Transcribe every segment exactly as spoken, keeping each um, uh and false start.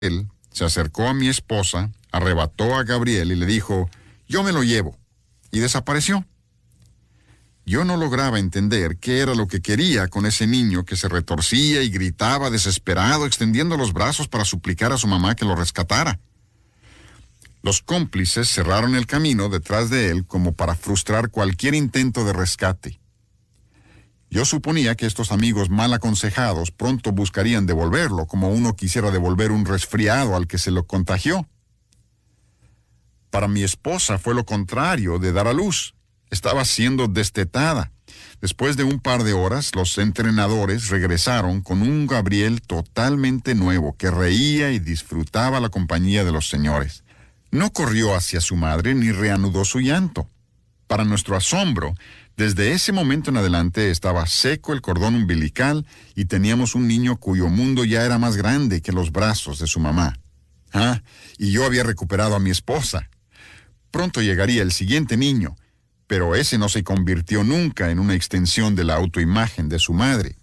Él se acercó a mi esposa, arrebató a Gabriel y le dijo, yo me lo llevo, y desapareció. Yo no lograba entender qué era lo que quería con ese niño que se retorcía y gritaba desesperado, extendiendo los brazos para suplicar a su mamá que lo rescatara. Los cómplices cerraron el camino detrás de él como para frustrar cualquier intento de rescate. Yo suponía que estos amigos mal aconsejados pronto buscarían devolverlo, como uno quisiera devolver un resfriado al que se lo contagió. Para mi esposa fue lo contrario de dar a luz. Estaba siendo destetada. Después de un par de horas, los entrenadores regresaron con un Gabriel totalmente nuevo, que reía y disfrutaba la compañía de los señores. No corrió hacia su madre ni reanudó su llanto. Para nuestro asombro, desde ese momento en adelante estaba seco el cordón umbilical y teníamos un niño cuyo mundo ya era más grande que los brazos de su mamá. Ah, y yo había recuperado a mi esposa. Pronto llegaría el siguiente niño, pero ese no se convirtió nunca en una extensión de la autoimagen de su madre.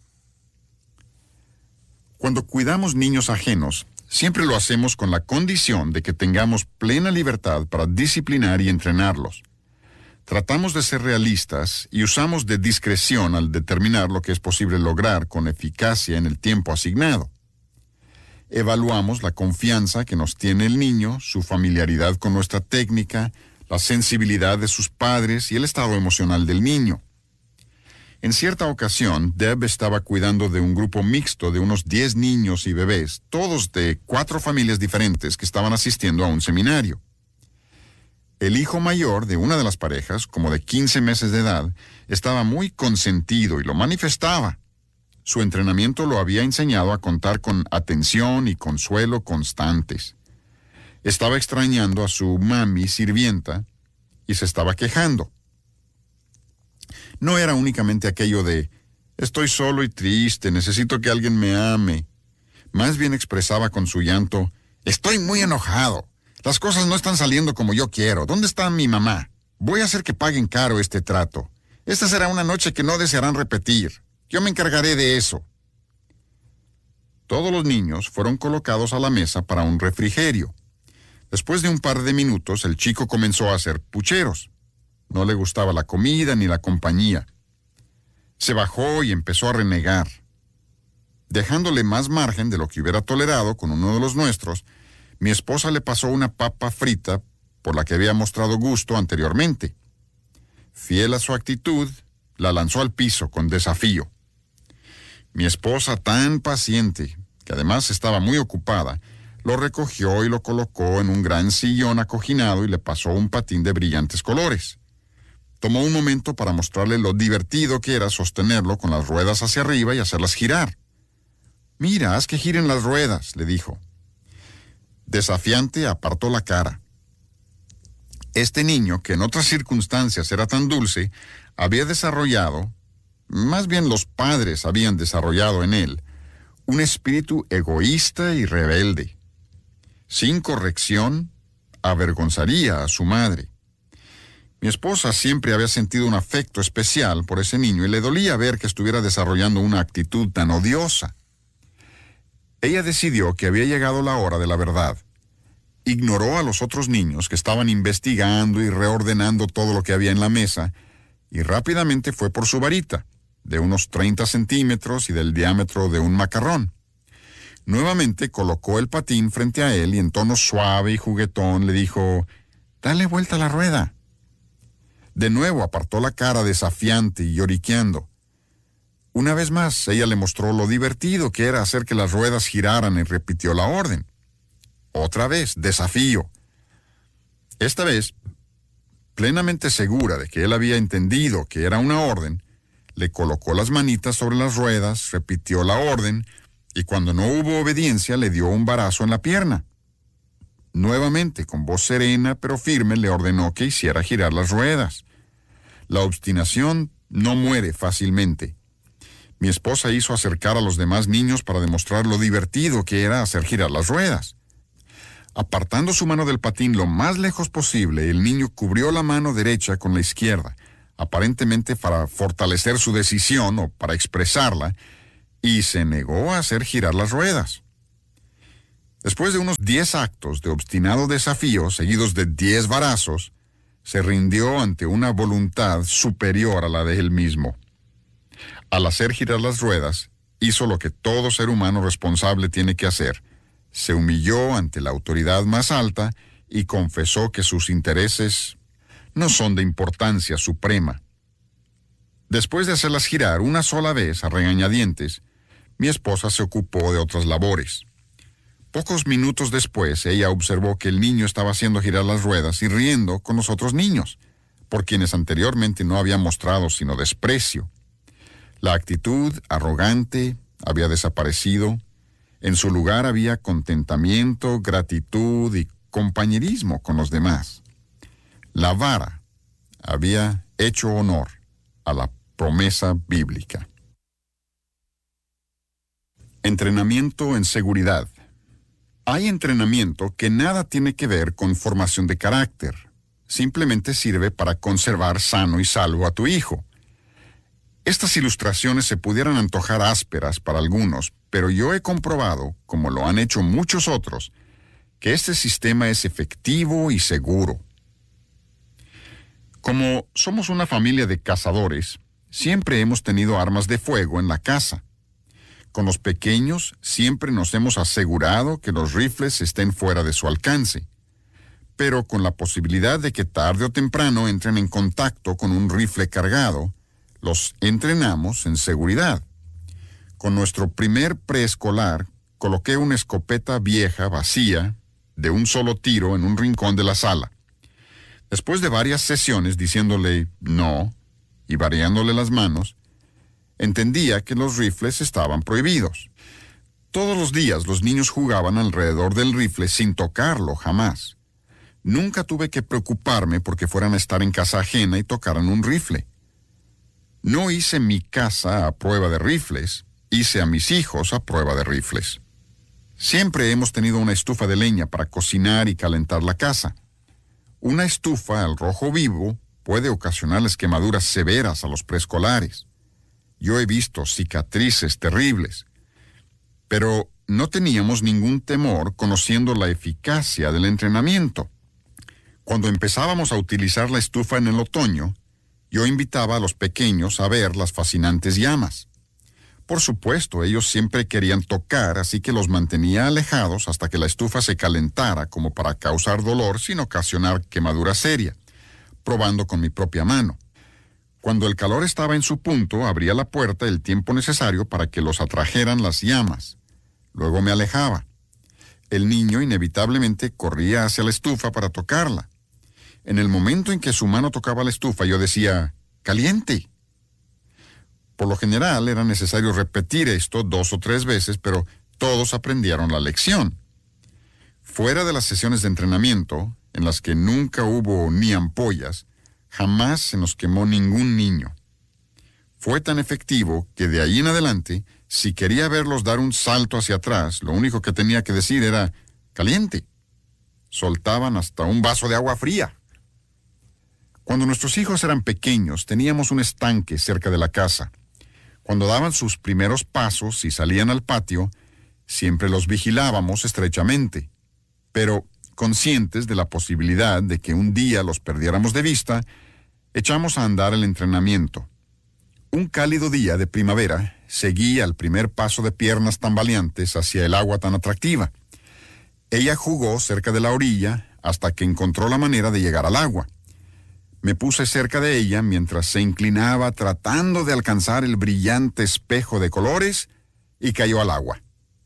Cuando cuidamos niños ajenos, siempre lo hacemos con la condición de que tengamos plena libertad para disciplinar y entrenarlos. Tratamos de ser realistas y usamos de discreción al determinar lo que es posible lograr con eficacia en el tiempo asignado. Evaluamos la confianza que nos tiene el niño, su familiaridad con nuestra técnica, la sensibilidad de sus padres y el estado emocional del niño. En cierta ocasión, Deb estaba cuidando de un grupo mixto de unos diez niños y bebés, todos de cuatro familias diferentes que estaban asistiendo a un seminario. El hijo mayor de una de las parejas, como de quince meses de edad, estaba muy consentido y lo manifestaba. Su entrenamiento lo había enseñado a contar con atención y consuelo constantes. Estaba extrañando a su mami sirvienta y se estaba quejando. No era únicamente aquello de, estoy solo y triste, necesito que alguien me ame. Más bien expresaba con su llanto, estoy muy enojado. Las cosas no están saliendo como yo quiero. ¿Dónde está mi mamá? Voy a hacer que paguen caro este trato. Esta será una noche que no desearán repetir. Yo me encargaré de eso. Todos los niños fueron colocados a la mesa para un refrigerio. Después de un par de minutos, el chico comenzó a hacer pucheros. No le gustaba la comida ni la compañía. Se bajó y empezó a renegar. Dejándole más margen de lo que hubiera tolerado con uno de los nuestros, mi esposa le pasó una papa frita por la que había mostrado gusto anteriormente. Fiel a su actitud, la lanzó al piso con desafío. Mi esposa, tan paciente, que además estaba muy ocupada, lo recogió y lo colocó en un gran sillón acoginado y le pasó un patín de brillantes colores. Tomó un momento para mostrarle lo divertido que era sostenerlo con las ruedas hacia arriba y hacerlas girar. Mira, haz que giren las ruedas, le dijo. Desafiante, apartó la cara. Este niño, que en otras circunstancias era tan dulce, había desarrollado, más bien los padres habían desarrollado en él, un espíritu egoísta y rebelde. Sin corrección, avergonzaría a su madre. Mi esposa siempre había sentido un afecto especial por ese niño y le dolía ver que estuviera desarrollando una actitud tan odiosa. Ella decidió que había llegado la hora de la verdad. Ignoró a los otros niños que estaban investigando y reordenando todo lo que había en la mesa y rápidamente fue por su varita, de unos treinta centímetros y del diámetro de un macarrón. Nuevamente colocó el patín frente a él y en tono suave y juguetón le dijo, «Dale vuelta a la rueda». De nuevo apartó la cara desafiante y lloriqueando. Una vez más, ella le mostró lo divertido que era hacer que las ruedas giraran y repitió la orden. Otra vez, desafío. Esta vez, plenamente segura de que él había entendido que era una orden, le colocó las manitas sobre las ruedas, repitió la orden, y cuando no hubo obediencia, le dio un barazo en la pierna. Nuevamente, con voz serena pero firme, le ordenó que hiciera girar las ruedas. La obstinación no muere fácilmente. Mi esposa hizo acercar a los demás niños para demostrar lo divertido que era hacer girar las ruedas. Apartando su mano del patín lo más lejos posible, el niño cubrió la mano derecha con la izquierda, aparentemente para fortalecer su decisión o para expresarla, y se negó a hacer girar las ruedas. Después de unos diez actos de obstinado desafío, seguidos de diez varazos, se rindió ante una voluntad superior a la de él mismo. Al hacer girar las ruedas, hizo lo que todo ser humano responsable tiene que hacer. Se humilló ante la autoridad más alta y confesó que sus intereses no son de importancia suprema. Después de hacerlas girar una sola vez a regañadientes, mi esposa se ocupó de otras labores. Pocos minutos después, ella observó que el niño estaba haciendo girar las ruedas y riendo con los otros niños, por quienes anteriormente no había mostrado sino desprecio. La actitud arrogante había desaparecido. En su lugar había contentamiento, gratitud y compañerismo con los demás. La vara había hecho honor a la promesa bíblica. Entrenamiento en seguridad. Hay entrenamiento que nada tiene que ver con formación de carácter. Simplemente sirve para conservar sano y salvo a tu hijo. Estas ilustraciones se pudieran antojar ásperas para algunos, pero yo he comprobado, como lo han hecho muchos otros, que este sistema es efectivo y seguro. Como somos una familia de cazadores, siempre hemos tenido armas de fuego en la casa. Con los pequeños siempre nos hemos asegurado que los rifles estén fuera de su alcance, pero con la posibilidad de que tarde o temprano entren en contacto con un rifle cargado, los entrenamos en seguridad. Con nuestro primer preescolar, coloqué una escopeta vieja, vacía, de un solo tiro en un rincón de la sala. Después de varias sesiones diciéndole no y variándole las manos, entendía que los rifles estaban prohibidos. Todos los días los niños jugaban alrededor del rifle sin tocarlo jamás. Nunca tuve que preocuparme porque fueran a estar en casa ajena y tocaran un rifle. No hice mi casa a prueba de rifles, hice a mis hijos a prueba de rifles. Siempre hemos tenido una estufa de leña para cocinar y calentar la casa. Una estufa al rojo vivo puede ocasionarles quemaduras severas a los preescolares. Yo he visto cicatrices terribles, pero no teníamos ningún temor conociendo la eficacia del entrenamiento. Cuando empezábamos a utilizar la estufa en el otoño, yo invitaba a los pequeños a ver las fascinantes llamas. Por supuesto, ellos siempre querían tocar, así que los mantenía alejados hasta que la estufa se calentara como para causar dolor sin ocasionar quemadura seria, probando con mi propia mano. Cuando el calor estaba en su punto, abría la puerta el tiempo necesario para que los atrajeran las llamas. Luego me alejaba. El niño inevitablemente corría hacia la estufa para tocarla. En el momento en que su mano tocaba la estufa, yo decía, ¡caliente! Por lo general era necesario repetir esto dos o tres veces, pero todos aprendieron la lección. Fuera de las sesiones de entrenamiento, en las que nunca hubo ni ampollas, jamás se nos quemó ningún niño. Fue tan efectivo que de ahí en adelante, si quería verlos dar un salto hacia atrás, lo único que tenía que decir era, ¡caliente! Soltaban hasta un vaso de agua fría. Cuando nuestros hijos eran pequeños, teníamos un estanque cerca de la casa. Cuando daban sus primeros pasos y salían al patio, siempre los vigilábamos estrechamente, pero conscientes de la posibilidad de que un día los perdiéramos de vista, echamos a andar el entrenamiento. Un cálido día de primavera seguí al primer paso de piernas tambaleantes hacia el agua tan atractiva. Ella jugó cerca de la orilla hasta que encontró la manera de llegar al agua. Me puse cerca de ella mientras se inclinaba tratando de alcanzar el brillante espejo de colores y cayó al agua.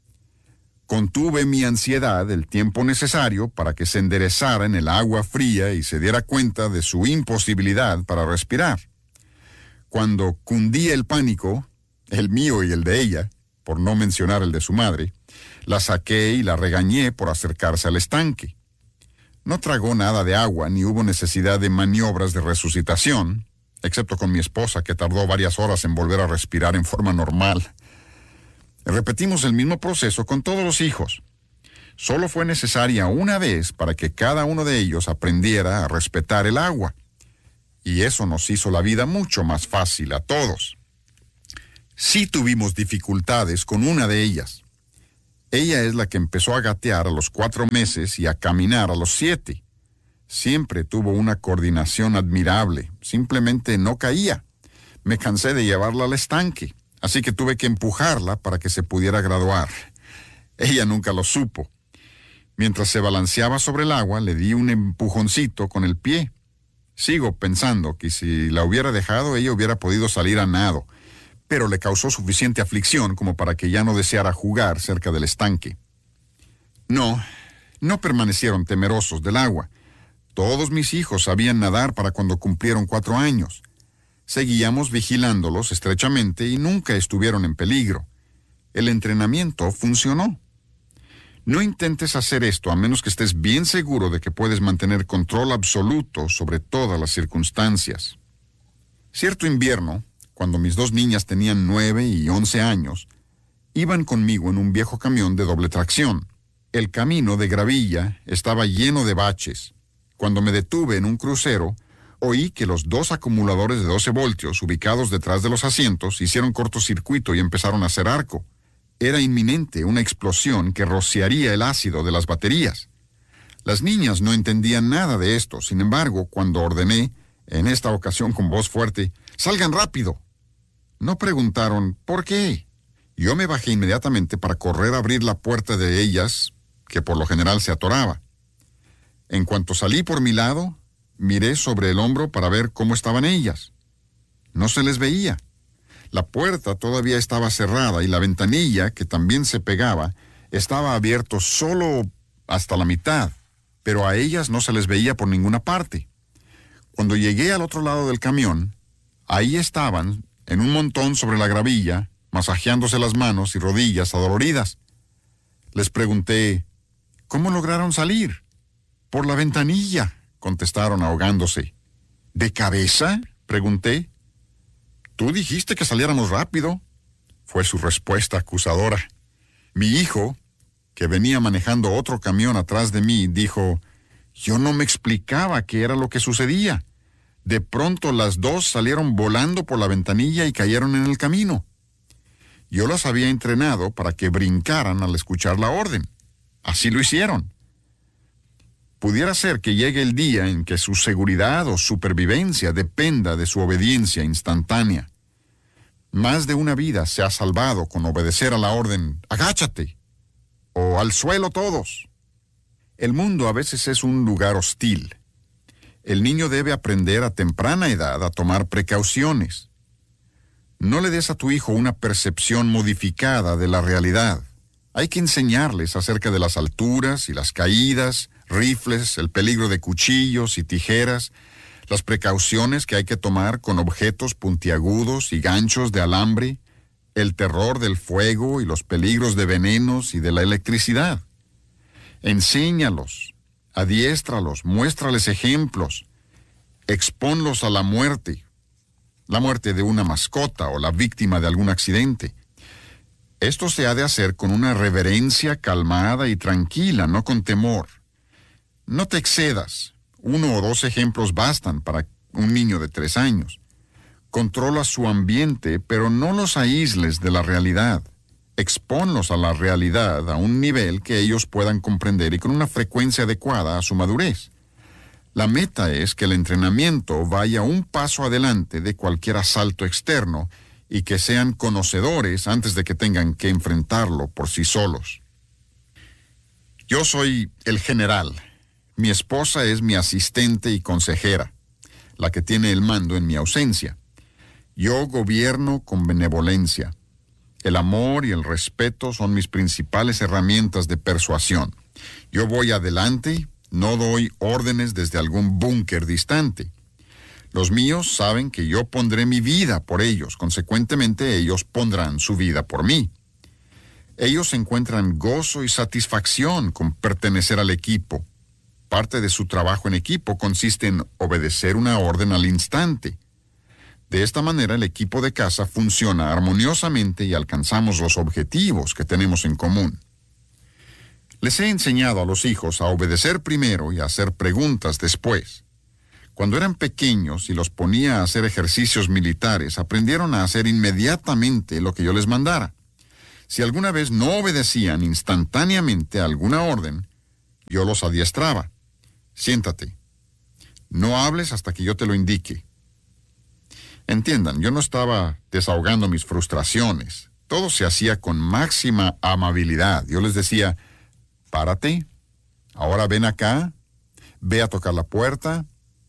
Contuve mi ansiedad el tiempo necesario para que se enderezara en el agua fría y se diera cuenta de su imposibilidad para respirar. Cuando cundía el pánico, el mío y el de ella, por no mencionar el de su madre, la saqué y la regañé por acercarse al estanque. No tragó nada de agua ni hubo necesidad de maniobras de resucitación, excepto con mi esposa, que tardó varias horas en volver a respirar en forma normal. Repetimos el mismo proceso con todos los hijos. Solo fue necesaria una vez para que cada uno de ellos aprendiera a respetar el agua. Y eso nos hizo la vida mucho más fácil a todos. Sí tuvimos dificultades con una de ellas. Ella es la que empezó a gatear a los cuatro meses y a caminar a los siete. Siempre tuvo una coordinación admirable, simplemente no caía. Me cansé de llevarla al estanque, así que tuve que empujarla para que se pudiera graduar. Ella nunca lo supo. Mientras se balanceaba sobre el agua, le di un empujoncito con el pie. Sigo pensando que si la hubiera dejado, ella hubiera podido salir a nado, pero le causó suficiente aflicción como para que ya no deseara jugar cerca del estanque. No, no permanecieron temerosos del agua. Todos mis hijos sabían nadar para cuando cumplieron cuatro años. Seguíamos vigilándolos estrechamente y nunca estuvieron en peligro. El entrenamiento funcionó. No intentes hacer esto a menos que estés bien seguro de que puedes mantener control absoluto sobre todas las circunstancias. Cierto invierno, cuando mis dos niñas tenían nueve y once años, iban conmigo en un viejo camión de doble tracción. El camino de gravilla estaba lleno de baches. Cuando me detuve en un crucero, oí que los dos acumuladores de doce voltios ubicados detrás de los asientos hicieron cortocircuito y empezaron a hacer arco. Era inminente una explosión que rociaría el ácido de las baterías. Las niñas no entendían nada de esto, sin embargo, cuando ordené, en esta ocasión con voz fuerte, ¡salgan rápido!, no preguntaron ¿por qué? Yo me bajé inmediatamente para correr a abrir la puerta de ellas, que por lo general se atoraba. En cuanto salí por mi lado, miré sobre el hombro para ver cómo estaban ellas. No se les veía. La puerta todavía estaba cerrada y la ventanilla, que también se pegaba, estaba abierto solo hasta la mitad, pero a ellas no se les veía por ninguna parte. Cuando llegué al otro lado del camión, ahí estaban, en un montón sobre la gravilla, masajeándose las manos y rodillas adoloridas. Les pregunté, ¿cómo lograron salir? Por la ventanilla, contestaron ahogándose. ¿De cabeza?, pregunté. Tú dijiste que saliéramos rápido, fue su respuesta acusadora. Mi hijo, que venía manejando otro camión atrás de mí, dijo, yo no me explicaba qué era lo que sucedía. De pronto las dos salieron volando por la ventanilla y cayeron en el camino. Yo las había entrenado para que brincaran al escuchar la orden. Así lo hicieron. Pudiera ser que llegue el día en que su seguridad o supervivencia dependa de su obediencia instantánea. Más de una vida se ha salvado con obedecer a la orden, agáchate, o al suelo todos. El mundo a veces es un lugar hostil. El niño debe aprender a temprana edad a tomar precauciones. No le des a tu hijo una percepción modificada de la realidad. Hay que enseñarles acerca de las alturas y las caídas, rifles, el peligro de cuchillos y tijeras, las precauciones que hay que tomar con objetos puntiagudos y ganchos de alambre, el terror del fuego y los peligros de venenos y de la electricidad. Enséñalos, adiéstralos, muéstrales ejemplos, expónlos a la muerte, la muerte de una mascota o la víctima de algún accidente. Esto se ha de hacer con una reverencia calmada y tranquila, no con temor. No te excedas. Uno o dos ejemplos bastan para un niño de tres años. Controla su ambiente, pero no los aísles de la realidad. Expónlos a la realidad a un nivel que ellos puedan comprender y con una frecuencia adecuada a su madurez. La meta es que el entrenamiento vaya un paso adelante de cualquier asalto externo y que sean conocedores antes de que tengan que enfrentarlo por sí solos. Yo soy el general. Mi esposa es mi asistente y consejera, la que tiene el mando en mi ausencia. Yo gobierno con benevolencia. El amor y el respeto son mis principales herramientas de persuasión. Yo voy adelante, no doy órdenes desde algún búnker distante. Los míos saben que yo pondré mi vida por ellos, consecuentemente ellos pondrán su vida por mí. Ellos encuentran gozo y satisfacción con pertenecer al equipo. Parte de su trabajo en equipo consiste en obedecer una orden al instante. De esta manera el equipo de casa funciona armoniosamente y alcanzamos los objetivos que tenemos en común. Les he enseñado a los hijos a obedecer primero y a hacer preguntas después. Cuando eran pequeños y los ponía a hacer ejercicios militares, aprendieron a hacer inmediatamente lo que yo les mandara. Si alguna vez no obedecían instantáneamente a alguna orden, yo los adiestraba. Siéntate. No hables hasta que yo te lo indique. Entiendan, yo no estaba desahogando mis frustraciones. Todo se hacía con máxima amabilidad. Yo les decía, párate, ahora ven acá, ve a tocar la puerta,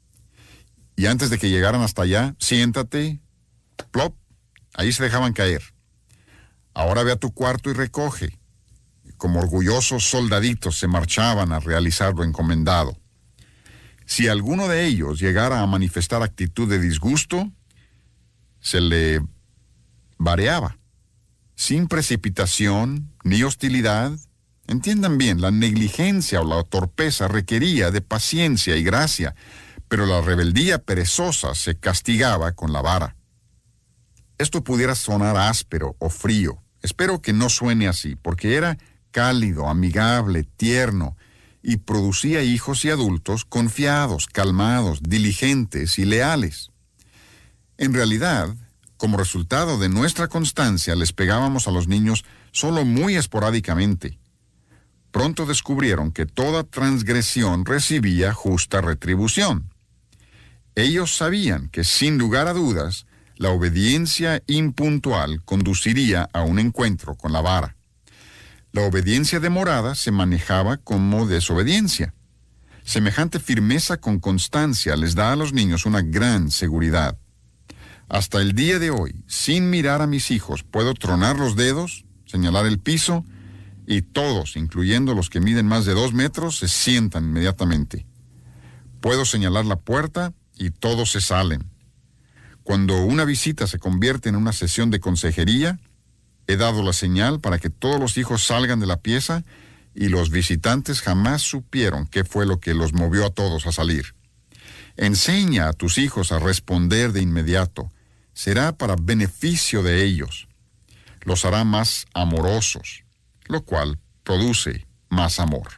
y antes de que llegaran hasta allá, siéntate, plop, ahí se dejaban caer. Ahora ve a tu cuarto y recoge. Como orgullosos soldaditos se marchaban a realizar lo encomendado. Si alguno de ellos llegara a manifestar actitud de disgusto, se le vareaba, sin precipitación ni hostilidad. Entiendan bien, la negligencia o la torpeza requería de paciencia y gracia, pero la rebeldía perezosa se castigaba con la vara. Esto pudiera sonar áspero o frío. Espero que no suene así, porque era cálido, amigable, tierno, y producía hijos y adultos confiados, calmados, diligentes y leales. En realidad, como resultado de nuestra constancia, les pegábamos a los niños solo muy esporádicamente. Pronto descubrieron que toda transgresión recibía justa retribución. Ellos sabían que, sin lugar a dudas, la obediencia impuntual conduciría a un encuentro con la vara. La obediencia demorada se manejaba como desobediencia. Semejante firmeza con constancia les da a los niños una gran seguridad. Hasta el día de hoy, sin mirar a mis hijos, puedo tronar los dedos, señalar el piso, y todos, incluyendo los que miden más de dos metros, se sientan inmediatamente. Puedo señalar la puerta y todos se salen. Cuando una visita se convierte en una sesión de consejería, he dado la señal para que todos los hijos salgan de la pieza y los visitantes jamás supieron qué fue lo que los movió a todos a salir. Enseña a tus hijos a responder de inmediato. Será para beneficio de ellos. Los hará más amorosos, lo cual produce más amor.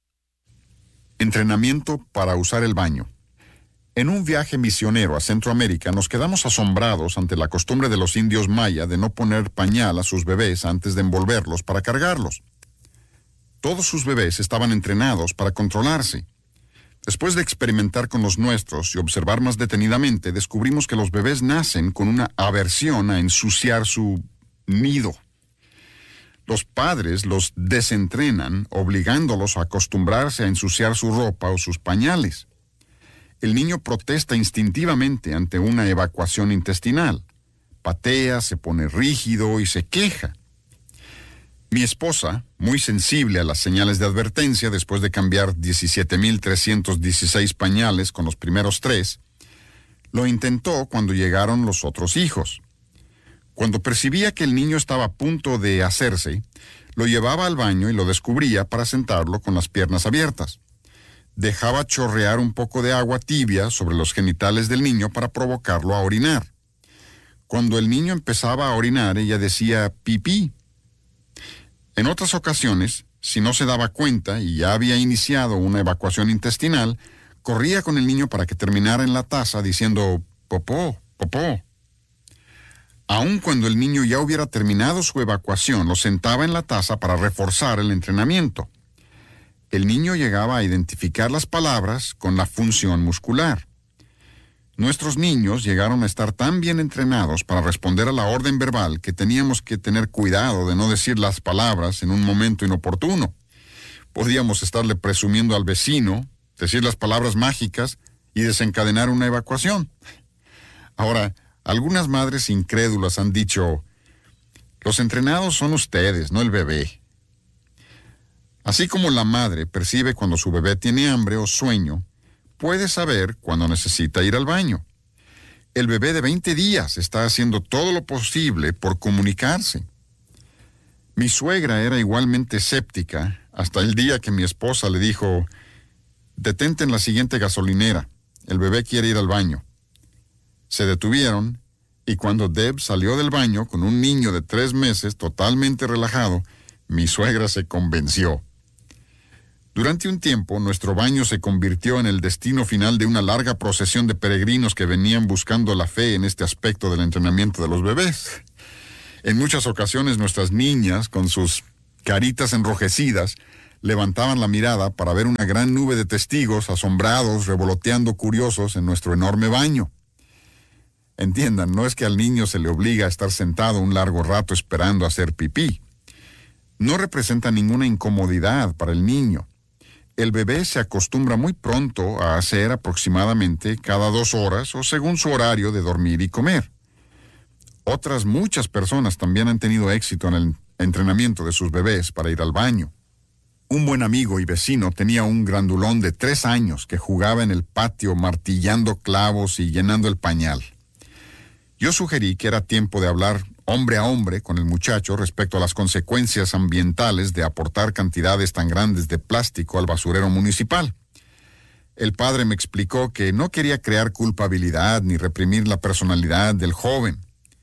Entrenamiento para usar el baño. En un viaje misionero a Centroamérica nos quedamos asombrados ante la costumbre de los indios maya de no poner pañal a sus bebés antes de envolverlos para cargarlos. Todos sus bebés estaban entrenados para controlarse. Después de experimentar con los nuestros y observar más detenidamente, descubrimos que los bebés nacen con una aversión a ensuciar su nido. Los padres los desentrenan, obligándolos a acostumbrarse a ensuciar su ropa o sus pañales. El niño protesta instintivamente ante una evacuación intestinal. Patea, se pone rígido y se queja. Mi esposa, muy sensible a las señales de advertencia después de cambiar diecisiete mil trescientos dieciséis pañales con los primeros tres, lo intentó cuando llegaron los otros hijos. Cuando percibía que el niño estaba a punto de hacerse, lo llevaba al baño y lo descubría para sentarlo con las piernas abiertas. Dejaba chorrear un poco de agua tibia sobre los genitales del niño para provocarlo a orinar. Cuando el niño empezaba a orinar, ella decía pipí. En otras ocasiones, si no se daba cuenta y ya había iniciado una evacuación intestinal, corría con el niño para que terminara en la taza diciendo popó, popó. Aun cuando el niño ya hubiera terminado su evacuación, lo sentaba en la taza para reforzar el entrenamiento. El niño llegaba a identificar las palabras con la función muscular. Nuestros niños llegaron a estar tan bien entrenados para responder a la orden verbal que teníamos que tener cuidado de no decir las palabras en un momento inoportuno. Podíamos estarle presumiendo al vecino, decir las palabras mágicas y desencadenar una evacuación. Ahora, algunas madres incrédulas han dicho, los entrenados son ustedes, no el bebé. Así como la madre percibe cuando su bebé tiene hambre o sueño, puede saber cuando necesita ir al baño. El bebé de veinte días está haciendo todo lo posible por comunicarse. Mi suegra era igualmente escéptica hasta el día que mi esposa le dijo, detente en la siguiente gasolinera, el bebé quiere ir al baño. Se detuvieron y cuando Deb salió del baño con un niño de tres meses totalmente relajado, mi suegra se convenció. Durante un tiempo, nuestro baño se convirtió en el destino final de una larga procesión de peregrinos que venían buscando la fe en este aspecto del entrenamiento de los bebés. En muchas ocasiones nuestras niñas, con sus caritas enrojecidas, levantaban la mirada para ver una gran nube de testigos asombrados, revoloteando curiosos en nuestro enorme baño. Entiendan, no es que al niño se le obliga a estar sentado un largo rato esperando a hacer pipí. No representa ninguna incomodidad para el niño. El bebé se acostumbra muy pronto a hacer aproximadamente cada dos horas o según su horario de dormir y comer. Otras muchas personas también han tenido éxito en el entrenamiento de sus bebés para ir al baño. Un buen amigo y vecino tenía un grandulón de tres años que jugaba en el patio martillando clavos y llenando el pañal. Yo sugerí que era tiempo de hablar hombre a hombre con el muchacho respecto a las consecuencias ambientales de aportar cantidades tan grandes de plástico al basurero municipal. El padre me explicó que no quería crear culpabilidad ni reprimir la personalidad del joven.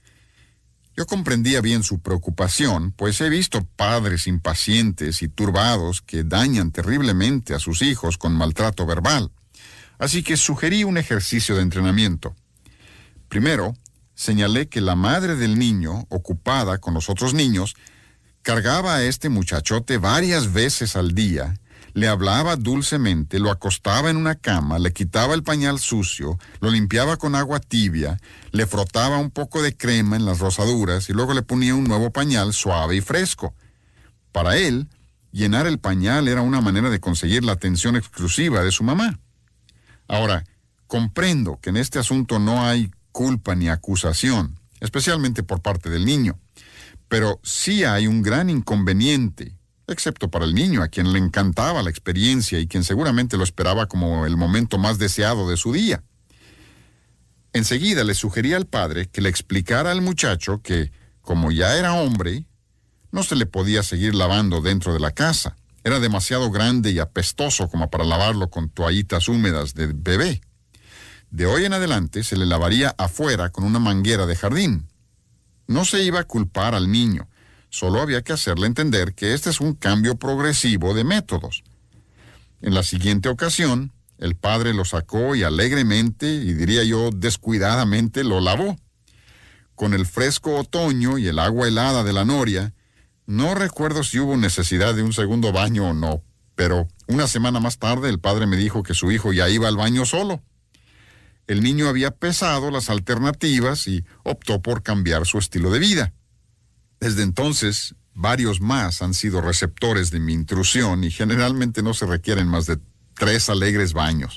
Yo comprendía bien su preocupación, pues he visto padres impacientes y turbados que dañan terriblemente a sus hijos con maltrato verbal. Así que sugerí un ejercicio de entrenamiento. Primero, señalé que la madre del niño, ocupada con los otros niños, cargaba a este muchachote varias veces al día, le hablaba dulcemente, lo acostaba en una cama, le quitaba el pañal sucio, lo limpiaba con agua tibia, le frotaba un poco de crema en las rosaduras y luego le ponía un nuevo pañal suave y fresco. Para él, llenar el pañal era una manera de conseguir la atención exclusiva de su mamá. Ahora, comprendo que en este asunto no hay culpa ni acusación, especialmente por parte del niño, pero sí hay un gran inconveniente, excepto para el niño, a quien le encantaba la experiencia y quien seguramente lo esperaba como el momento más deseado de su día. Enseguida le sugerí al padre que le explicara al muchacho que, como ya era hombre, no se le podía seguir lavando dentro de la casa. Era demasiado grande y apestoso como para lavarlo con toallitas húmedas de bebé. De hoy en adelante se le lavaría afuera con una manguera de jardín. No se iba a culpar al niño, solo había que hacerle entender que este es un cambio progresivo de métodos. En la siguiente ocasión, el padre lo sacó y alegremente, y diría yo descuidadamente, lo lavó. Con el fresco otoño y el agua helada de la noria, no recuerdo si hubo necesidad de un segundo baño o no, pero una semana más tarde el padre me dijo que su hijo ya iba al baño solo. El niño había pesado las alternativas y optó por cambiar su estilo de vida. Desde entonces, varios más han sido receptores de mi intrusión y generalmente no se requieren más de tres alegres baños.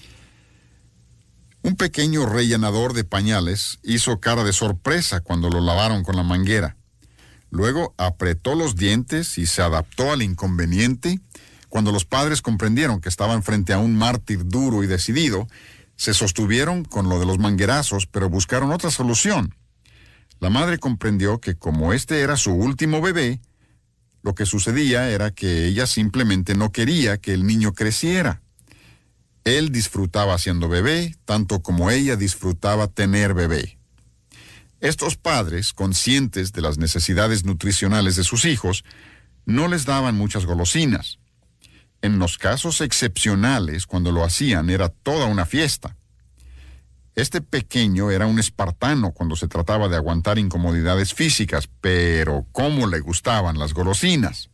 Un pequeño rellenador de pañales hizo cara de sorpresa cuando lo lavaron con la manguera. Luego apretó los dientes y se adaptó al inconveniente. Cuando los padres comprendieron que estaban frente a un mártir duro y decidido, se sostuvieron con lo de los manguerazos, pero buscaron otra solución. La madre comprendió que como este era su último bebé, lo que sucedía era que ella simplemente no quería que el niño creciera. Él disfrutaba siendo bebé, tanto como ella disfrutaba tener bebé. Estos padres, conscientes de las necesidades nutricionales de sus hijos, no les daban muchas golosinas. En los casos excepcionales, cuando lo hacían, era toda una fiesta. Este pequeño era un espartano cuando se trataba de aguantar incomodidades físicas, pero cómo le gustaban las golosinas.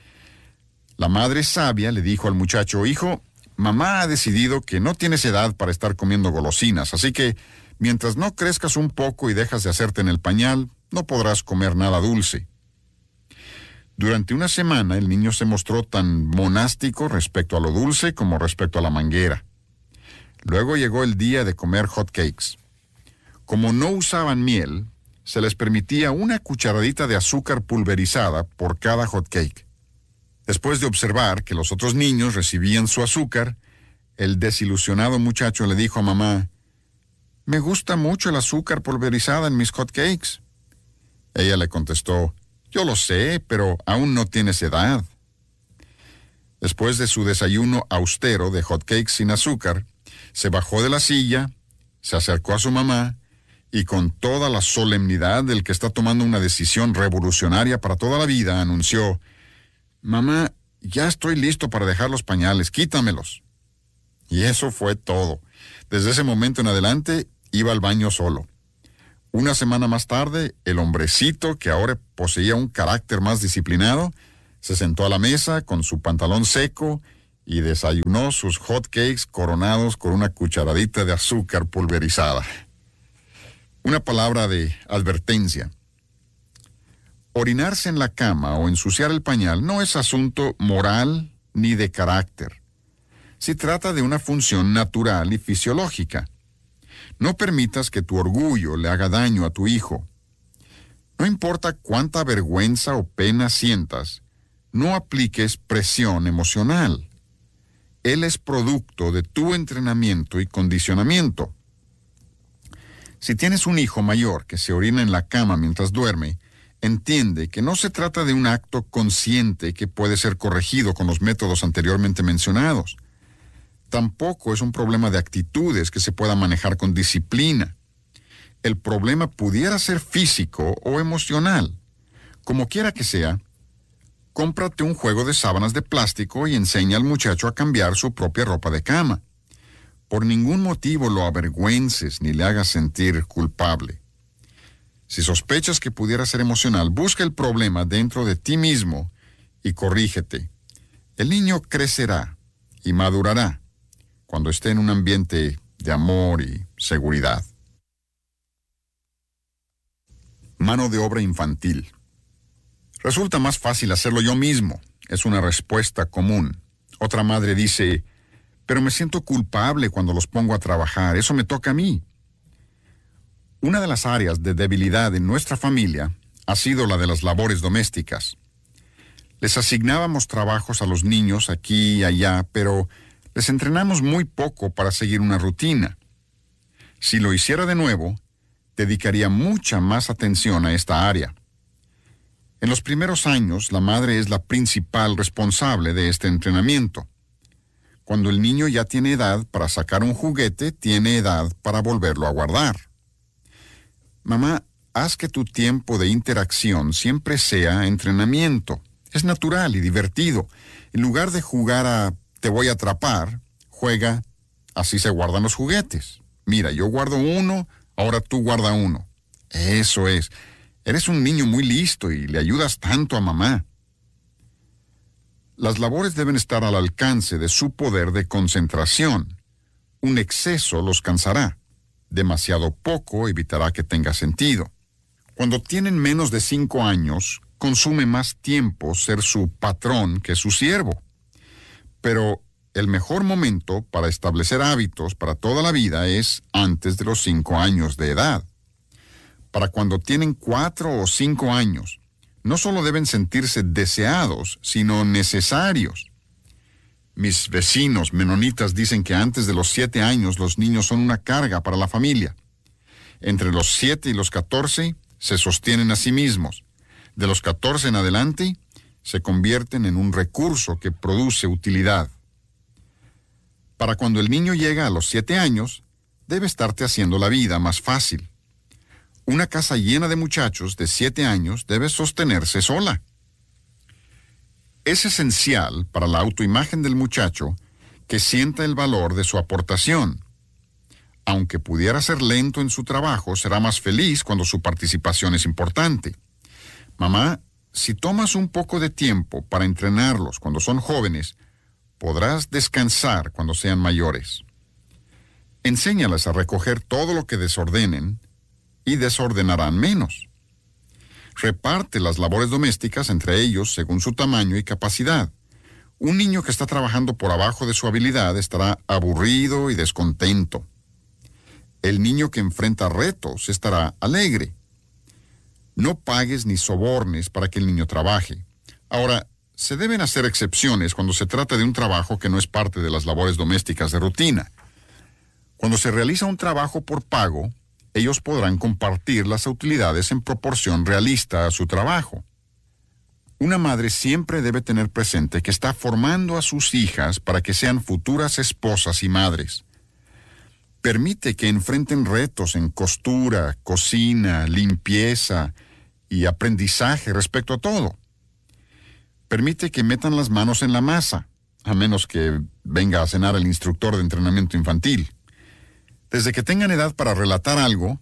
La madre sabia le dijo al muchacho: hijo, mamá ha decidido que no tienes edad para estar comiendo golosinas, así que mientras no crezcas un poco y dejas de hacerte en el pañal, no podrás comer nada dulce. Durante una semana el niño se mostró tan monástico respecto a lo dulce como respecto a la manguera. Luego llegó el día de comer hot cakes. Como no usaban miel, se les permitía una cucharadita de azúcar pulverizada por cada hot cake. Después de observar que los otros niños recibían su azúcar, el desilusionado muchacho le dijo a mamá: «Me gusta mucho el azúcar pulverizada en mis hot cakes». Ella le contestó: «Yo lo sé, pero aún no tienes edad». Después de su desayuno austero de hot cakes sin azúcar, se bajó de la silla, se acercó a su mamá y con toda la solemnidad del que está tomando una decisión revolucionaria para toda la vida, anunció: «Mamá, ya estoy listo para dejar los pañales, quítamelos». Y eso fue todo. Desde ese momento en adelante, iba al baño solo. Una semana más tarde, el hombrecito, que ahora poseía un carácter más disciplinado, se sentó a la mesa con su pantalón seco y desayunó sus hot cakes coronados con una cucharadita de azúcar pulverizada. Una palabra de advertencia. Orinarse en la cama o ensuciar el pañal no es asunto moral ni de carácter. Se trata de una función natural y fisiológica. No permitas que tu orgullo le haga daño a tu hijo. No importa cuánta vergüenza o pena sientas, no apliques presión emocional. Él es producto de tu entrenamiento y condicionamiento. Si tienes un hijo mayor que se orina en la cama mientras duerme, entiende que no se trata de un acto consciente que puede ser corregido con los métodos anteriormente mencionados. Tampoco es un problema de actitudes que se pueda manejar con disciplina. El problema pudiera ser físico o emocional. Como quiera que sea, cómprate un juego de sábanas de plástico y enseña al muchacho a cambiar su propia ropa de cama. Por ningún motivo lo avergüences ni le hagas sentir culpable. Si sospechas que pudiera ser emocional, busca el problema dentro de ti mismo y corrígete. El niño crecerá y madurará cuando esté en un ambiente de amor y seguridad. Mano de obra infantil. Resulta más fácil hacerlo yo mismo, es una respuesta común. Otra madre dice, pero me siento culpable cuando los pongo a trabajar, eso me toca a mí. Una de las áreas de debilidad en nuestra familia ha sido la de las labores domésticas. Les asignábamos trabajos a los niños aquí y allá, pero les entrenamos muy poco para seguir una rutina. Si lo hiciera de nuevo, dedicaría mucha más atención a esta área. En los primeros años, la madre es la principal responsable de este entrenamiento. Cuando el niño ya tiene edad para sacar un juguete, tiene edad para volverlo a guardar. Mamá, haz que tu tiempo de interacción siempre sea entrenamiento. Es natural y divertido. En lugar de jugar a te voy a atrapar, juega así se guardan los juguetes. Mira, yo guardo uno, ahora tú guarda uno. Eso es. Eres un niño muy listo y le ayudas tanto a mamá. Las labores deben estar al alcance de su poder de concentración. Un exceso los cansará. Demasiado poco evitará que tenga sentido. Cuando tienen menos de cinco años, consume más tiempo ser su patrón que su siervo. Pero el mejor momento para establecer hábitos para toda la vida es antes de los cinco años de edad. Para cuando tienen cuatro o cinco años, no solo deben sentirse deseados, sino necesarios. Mis vecinos menonitas dicen que antes de los siete años los niños son una carga para la familia. Entre los siete y los catorce se sostienen a sí mismos. De los catorce en adelante se convierten en un recurso que produce utilidad. Para cuando el niño llega a los siete años, debe estarte haciendo la vida más fácil. Una casa llena de muchachos de siete años debe sostenerse sola. Es esencial para la autoimagen del muchacho que sienta el valor de su aportación. Aunque pudiera ser lento en su trabajo, será más feliz cuando su participación es importante. Mamá, si tomas un poco de tiempo para entrenarlos cuando son jóvenes, podrás descansar cuando sean mayores. Enséñales a recoger todo lo que desordenen y desordenarán menos. Reparte las labores domésticas entre ellos según su tamaño y capacidad. Un niño que está trabajando por abajo de su habilidad estará aburrido y descontento. El niño que enfrenta retos estará alegre. No pagues ni sobornes para que el niño trabaje. Ahora, se deben hacer excepciones cuando se trata de un trabajo que no es parte de las labores domésticas de rutina. Cuando se realiza un trabajo por pago, ellos podrán compartir las utilidades en proporción realista a su trabajo. Una madre siempre debe tener presente que está formando a sus hijas para que sean futuras esposas y madres. Permite que enfrenten retos en costura, cocina, limpieza y aprendizaje respecto a todo. Permite que metan las manos en la masa, a menos que venga a cenar el instructor de entrenamiento infantil. Desde que tengan edad para relatar algo,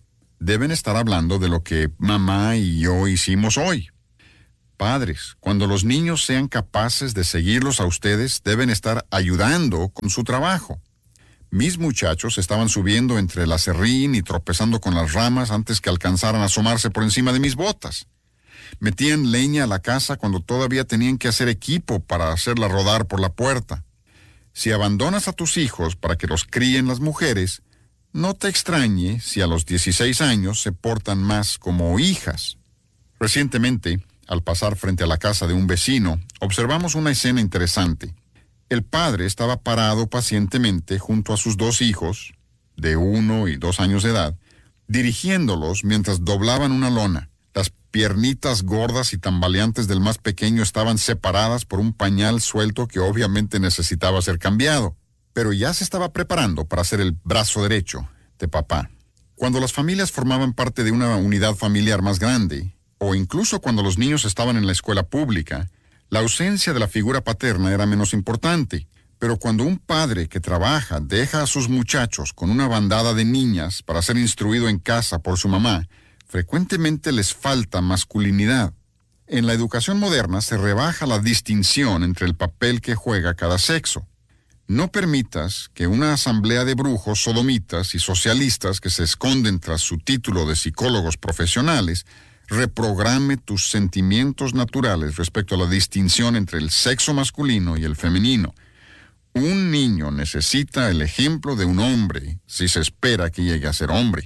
deben estar hablando de lo que mamá y yo hicimos hoy. Padres, cuando los niños sean capaces de seguirlos a ustedes, deben estar ayudando con su trabajo. Mis muchachos estaban subiendo entre el aserrín y tropezando con las ramas antes que alcanzaran a asomarse por encima de mis botas. Metían leña a la casa cuando todavía tenían que hacer equipo para hacerla rodar por la puerta. Si abandonas a tus hijos para que los críen las mujeres, no te extrañe si a los dieciséis años se portan más como hijas. Recientemente, al pasar frente a la casa de un vecino, observamos una escena interesante. El padre estaba parado pacientemente junto a sus dos hijos, de uno y dos años de edad, dirigiéndolos mientras doblaban una lona. Las piernitas gordas y tambaleantes del más pequeño estaban separadas por un pañal suelto que obviamente necesitaba ser cambiado, pero ya se estaba preparando para ser el brazo derecho de papá. Cuando las familias formaban parte de una unidad familiar más grande, o incluso cuando los niños estaban en la escuela pública, la ausencia de la figura paterna era menos importante, pero cuando un padre que trabaja deja a sus muchachos con una bandada de niñas para ser instruido en casa por su mamá, frecuentemente les falta masculinidad. En la educación moderna se rebaja la distinción entre el papel que juega cada sexo. No permitas que una asamblea de brujos, sodomitas y socialistas que se esconden tras su título de psicólogos profesionales reprograme tus sentimientos naturales respecto a la distinción entre el sexo masculino y el femenino. Un niño necesita el ejemplo de un hombre si se espera que llegue a ser hombre.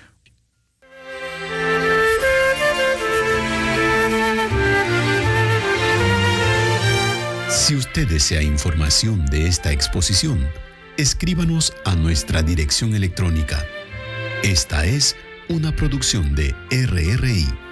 Si usted desea información de esta exposición, escríbanos a nuestra dirección electrónica. Esta es una producción de R R I.